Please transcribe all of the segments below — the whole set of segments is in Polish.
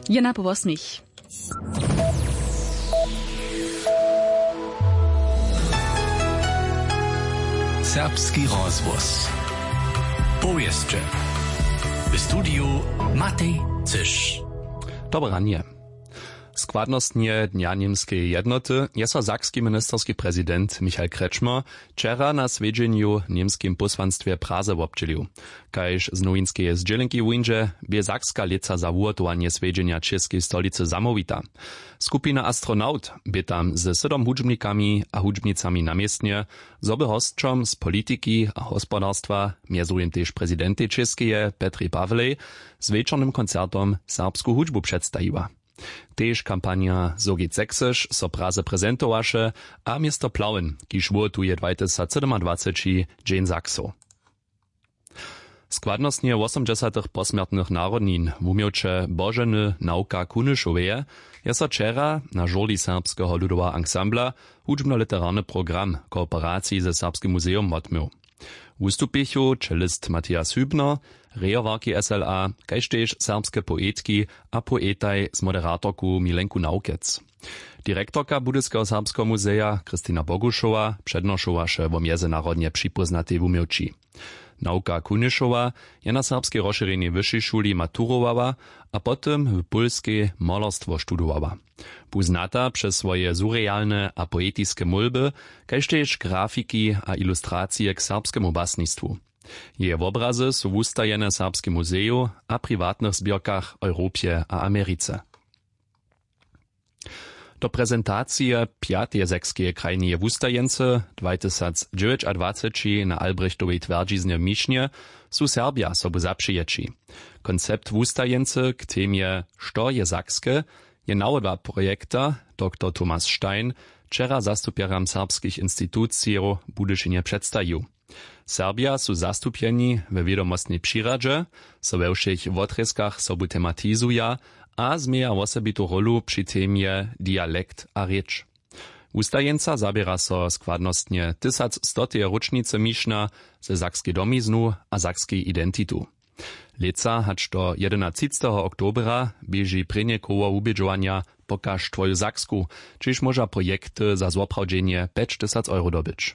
Jena po 8. Serbski rozvoz. Powieszcze. W studiu Matej Cysz. Dobre ranie. Składnostnie Dnia Niemskiej Jednoty je so sakski ministerski prezydent Michal Kretschmer wczera na swiedźeniu niemskim posłanstwie Praze wobdźělił. Kajż z nowinskiej zdźělenki wujnje bie sakska leca za wuhotowanie swiedźenia českej stolicy zamówita. Skupina Astronaut bie tam ze 7 hudźbnikami a hudźbnicami namiestnie, zoby hostčom z politiki a hospodarstwa, mjezujem tež prezidenty českeje Petry Pawlej, z wieczornym koncertom serbsku hudźbu przedstawiła. Tež kampania Zogi Cekseš so Praze prezentowaše a miesto Plauen, kiž wuhotuje 2027 Dzień Sakso. Składnostnie 80 posmrtnych narodnin w umiewcze Bożeny Nauka Kunyšoveje je so wczera na żurli Serbskiego ludowa ansambla hudźbno-literarny program kooperacji ze Serbskim muzeum odmył. Wustupichu cellist Matthias Hübner, rejowarki SLA, kaž tež serbske poetki a poetaj z moderatorku Milenku Naukec. Direktorka Budyskiego Serbskiego muzeja Kristina Bogušova přednošovaše wo mjezynarodnie připoznatej wumiewči. Nauka Kunyšova je na serbskiej rozszerjenej wyższej szuli maturowała, a potem w polskiej malarstwo studowała. Poznata przez swoje surrealne a poetiskie mulby, kaž tež grafiki a ilustracje k serbskiemu basnictwu. Jej obrazy są wustajene w Serbskim muzeju a prywatnych zbiorkach Europie a Ameryce. Do prezentacije 5. sekskiej krajnie wustajence 2029 na Albrechtowej twierdziznie w Mišnie su Serbia sobu zaprzyjeci. Koncept wustajence k temie Što je Sakske je nawodła projekta dr Thomas Stein wczera zastupieram serbskich instytucji Budyšinie przedstawił. Serbia su zastupieni we wiadomostnej přiradže, so we všech wotreskach sobu tematizuja a zmieja osobitú rolu przy temie dialekt a rěč. Wustajenca zabiera so składnostnie 1100. rocznicy Mišna ze sakskiej domiznu a sakskiej identitu. Leca hacz do 11. oktobra bieži prenie koło ubědžovania Pokaż twoju Saksku, čiž moža projekty za zoprawdzenie 5000 € dobyć.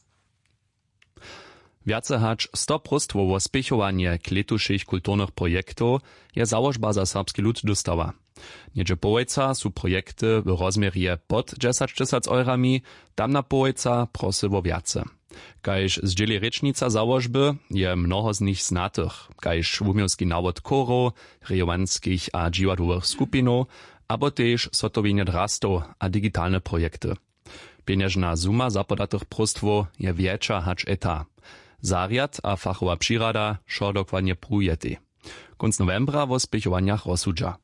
Viace hacz 100% wo spěchovanie k letuších kulturnych projektów je załožba za serbski lud dostała. Niedzie połojca su projekty w rozmierje pod 10 000 €, tam na połojca prosy wo viace. Kajž zdźěli rečnica załožby je mnoho z nich znatych, kajž wumiewski nawod chorów, rejowanskich a džiwadłowych skupinów, abo tež sotowienie drastów a digitalne projekty. Pieniężna suma zapodatych prostwo je większa hacz eta. Zariad a fachowa přirada šo dokładnie prujety. Konc novembra wo spěchowaniach rozsudža.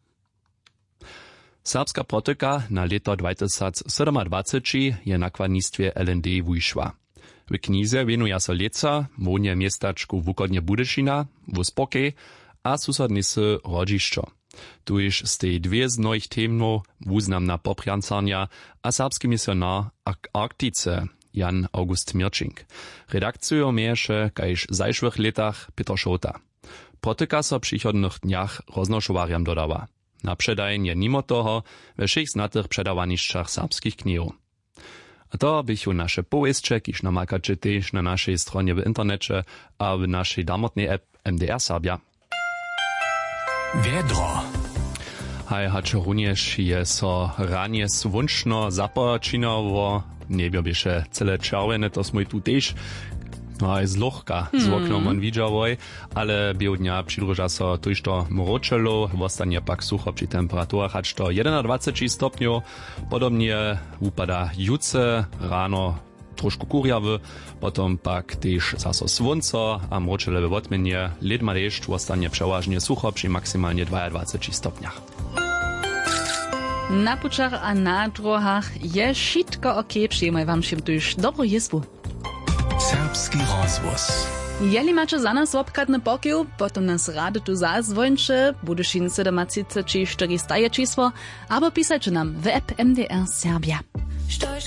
Serbska protyka na leto 2027 je na kładnictwie LND wujšła. W knize věnuje so leca wonie miestačku wukodnie Budyšina, wo spokej a susodnisy rodžišćo. Tuž z tej dwie z nojich temno wuznamna popriancarnia a serbski misionar Arktice Jan August Mirčink. Redakcjo mieješe kajž w zajšłych letach Peter Šota. Protyka so w przychodnych dniach roznošowarjam dodała. Na předajeń je mimo toho we všech znatych předawanišćach serbskich knihów. A to bychu naše powieszcze, kiž namakače tež na naszej stronie w internecie a w naszej damotnej app MDR Serbia. Wiedro. Haj, hače runjež je so ranje svunčno započinovo, nebjo biše cele červene, to smo i tu tež, no, z lohka z oknom on widziałoj, ale bił dnia przydruża so tuż to mroczelo, wostanie pak sucho przy temperaturach, acz to 21 stopniów, podobnie upada juce, rano troszkę kurjawy, potom pak też zaso słońce, a mroczele w odmienie, led ma deszcz, wostanie przeważnie sucho przy maksymalnie 22 stopniach. Na pučach a na drohach je šitko okej, przyjmaj wam się tuż dobrą jizbu. Serbski rozvoz. Jeli macie za nas obkradny pokiel, potom nas rady tu zazwończe, Budyšin 37 4 staječisło, albo pisajcie nam w app MDR Serbia.